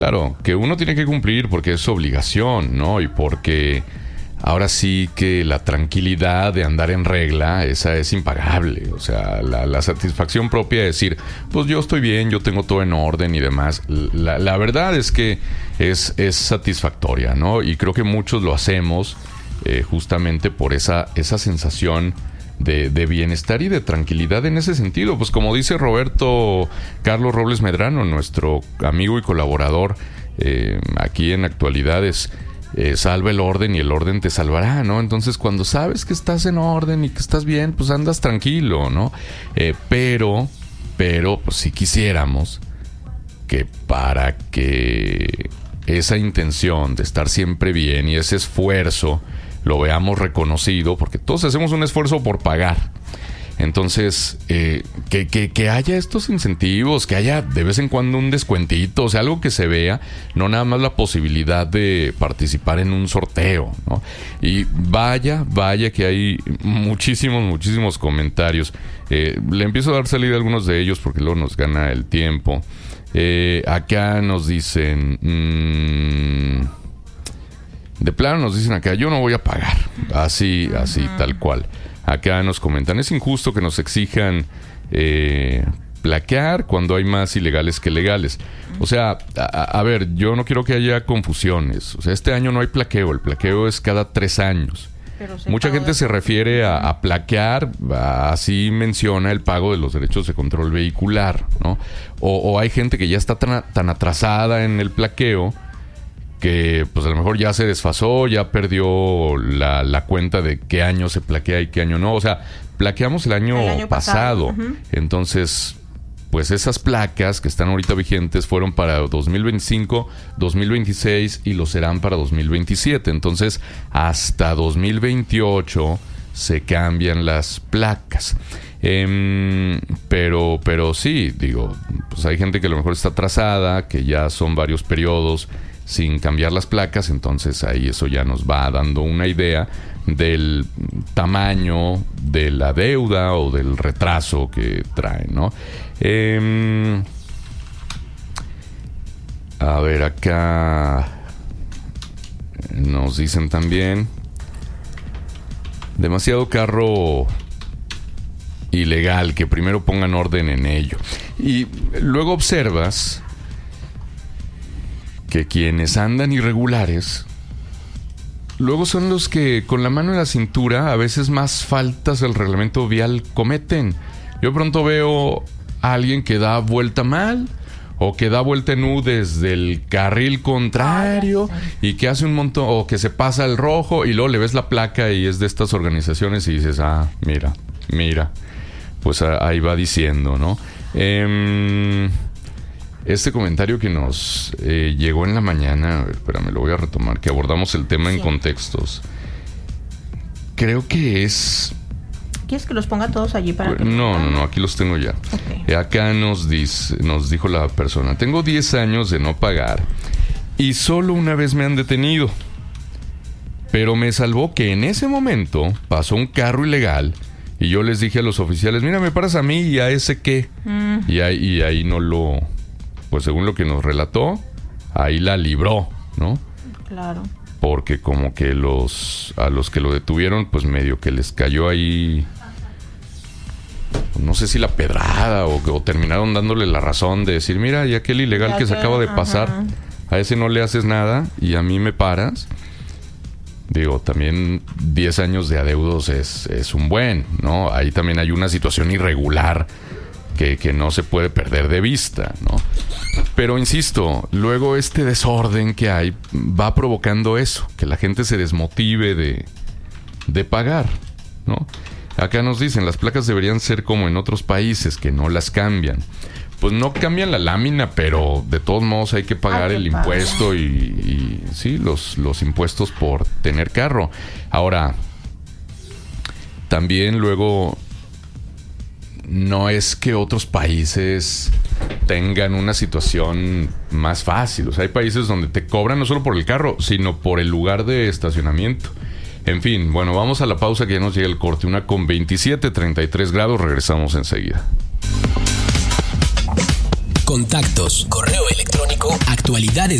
Claro, que uno tiene que cumplir porque es su obligación, ¿no? Y porque ahora sí que la tranquilidad de andar en regla, esa es impagable. O sea, la satisfacción propia de decir, pues yo estoy bien, yo tengo todo en orden y demás. La verdad es que es satisfactoria, ¿no? Y creo que muchos lo hacemos justamente por esa sensación de bienestar y de tranquilidad en ese sentido. Pues como dice Roberto Carlos Robles Medrano, nuestro amigo y colaborador aquí en Actualidades, salva el orden y el orden te salvará, ¿no? Entonces cuando sabes que estás en orden y que estás bien, pues andas tranquilo, ¿no? Pero pues si quisiéramos que para que esa intención de estar siempre bien y ese esfuerzo lo veamos reconocido, porque todos hacemos un esfuerzo por pagar. Entonces, que haya estos incentivos, que haya de vez en cuando un descuentito, o sea, algo que se vea, no nada más la posibilidad de participar en un sorteo, ¿no? Y vaya que hay muchísimos comentarios. Le empiezo a dar salida a algunos de ellos porque luego nos gana el tiempo. Acá nos dicen... de plano nos dicen acá, yo no voy a pagar. Así, tal cual. Acá nos comentan, es injusto que nos exijan plaquear cuando hay más ilegales que legales. O sea, a ver, yo no quiero que haya confusiones. O sea, este año no hay plaqueo. El plaqueo es cada 3 años. Mucha gente se refiere a plaquear, así menciona el pago de los derechos de control vehicular, ¿no? O hay gente que ya está tan atrasada en el plaqueo que pues a lo mejor ya se desfasó, ya perdió la cuenta de qué año se plaquea y qué año no. O sea, plaqueamos el año pasado. Uh-huh. Entonces, pues esas placas que están ahorita vigentes fueron para 2025, 2026 y lo serán para 2027. Entonces, hasta 2028 se cambian las placas. Pero sí, digo, pues hay gente que a lo mejor está atrasada, que ya son varios periodos sin cambiar las placas, entonces ahí eso ya nos va dando una idea del tamaño de la deuda o del retraso que traen, ¿no? A ver, acá nos dicen también demasiado carro ilegal, que primero pongan orden en ello. Y luego observas que quienes andan irregulares luego son los que con la mano en la cintura a veces más faltas al reglamento vial cometen. Yo pronto veo a alguien que da vuelta mal o que da vuelta en U desde el carril contrario y que hace un montón, o que se pasa el rojo y luego le ves la placa y es de estas organizaciones y dices, mira, pues ahí va diciendo, ¿no? Este comentario que nos llegó en la mañana, espérame, lo voy a retomar, que abordamos el tema en contextos. Creo que es... ¿Quieres que los ponga todos allí para que... No, aquí los tengo ya. Okay. Acá nos dijo la persona, tengo 10 años de no pagar y solo una vez me han detenido. Pero me salvó que en ese momento pasó un carro ilegal y yo les dije a los oficiales, mira, me paras a mí y a ese qué. Y ahí no lo... Pues según lo que nos relató, ahí la libró, ¿no? Claro. Porque como que a los que lo detuvieron, pues medio que les cayó ahí, no sé si la pedrada o terminaron dándole la razón de decir, mira, y aquel ilegal que se acaba de pasar, a ese no le haces nada y a mí me paras. Digo, también 10 años de adeudos es un buen, ¿no? Ahí también hay una situación irregular que no se puede perder de vista, ¿no? Pero insisto, luego este desorden que hay va provocando eso, que la gente se desmotive de pagar, ¿no? Acá nos dicen, las placas deberían ser como en otros países, que no las cambian. Pues no cambian la lámina, pero de todos modos hay que pagar el impuesto y sí, los impuestos por tener carro. Ahora, también luego... No es que otros países tengan una situación más fácil. O sea, hay países donde te cobran no solo por el carro, sino por el lugar de estacionamiento. En fin, bueno, vamos a la pausa que ya nos llega el corte. 1:27, 33 grados. Regresamos enseguida. Contactos, correo electrónico México, actualidades